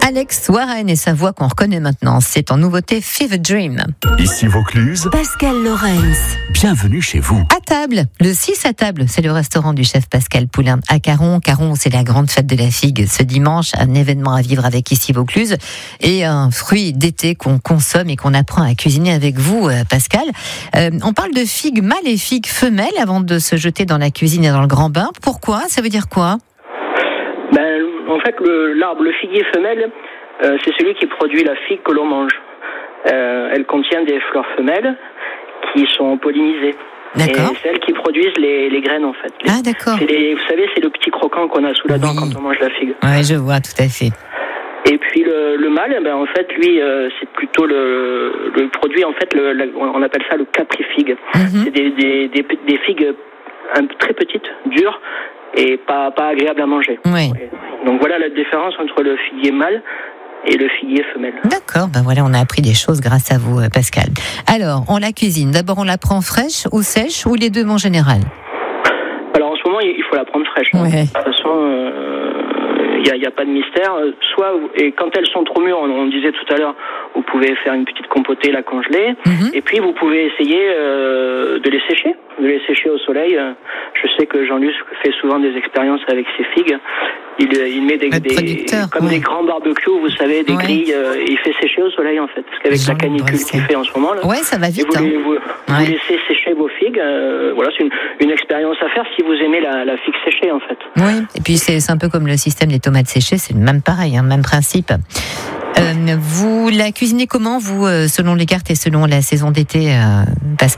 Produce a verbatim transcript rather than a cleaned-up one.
Alex Warren et sa voix qu'on reconnaît maintenant, c'est en nouveauté Fever Dream. Ici Vaucluse, Pascal Lorenz. Bienvenue chez vous. À table, le six à table, c'est le restaurant du chef Pascal Poulain à Caron. Caron, c'est la grande fête de la figue ce dimanche, un événement à vivre avec Ici Vaucluse et un fruit d'été qu'on consomme et qu'on apprend à cuisiner avec vous, Pascal. Euh, on parle de figues mâles et figues femelles avant de se jeter dans la cuisine et dans le grand bain. Pourquoi ? Ça veut dire quoi ? Ben, en fait, le, l'arbre, le figuier femelle, euh, c'est celui qui produit la figue que l'on mange. Euh, elle contient des fleurs femelles qui sont pollinisées. D'accord. Et celles qui produisent les, les graines, en fait. Les, ah, d'accord. C'est les, vous savez, c'est le petit croquant qu'on a sous la dent oui. quand on mange la figue. Oui, je vois, tout à fait. Et puis le, le mâle, ben, en fait, lui, euh, c'est plutôt le, le produit, en fait, le, le, on appelle ça le capri-figue. Mm-hmm. C'est des, des, des, des figues un, très petites, dures, et pas, pas agréable à manger. Oui. Donc voilà la différence entre le figuier mâle et le figuier femelle. D'accord, ben voilà, on a appris des choses grâce à vous, Pascal. Alors, on la cuisine. D'abord, on la prend fraîche ou sèche, ou les deux en général ? Alors en ce moment, il faut la prendre fraîche. Hein. Ouais. De toute façon, il n'y a, y a pas de mystère. Soit, et quand elles sont trop mûres, on, on disait tout à l'heure, vous pouvez faire une petite compotée, la congeler, mm-hmm. et puis vous pouvez essayer euh, de les sécher, de les sécher au soleil. Je sais que Jean-Luc fait souvent des expériences avec ses figues. Il, il met des, des comme ouais. des grands barbecues, vous savez, des ouais. grilles, euh, et il fait sécher au soleil en fait, parce qu'avec Jean la canicule qu'il fait en ce moment là. Ouais, ça va vite. Vous, hein. vous, ouais. vous laissez sécher vos figues. Euh, voilà, c'est une, une expérience à faire si vous aimez la, la figue séchée en fait. Oui. Et puis c'est, c'est un peu comme le système des tomates séchées, c'est le même pareil, hein, même principe. Euh, vous la cuisinez comment, vous, selon les cartes et selon la saison d'été, euh, Pascal ?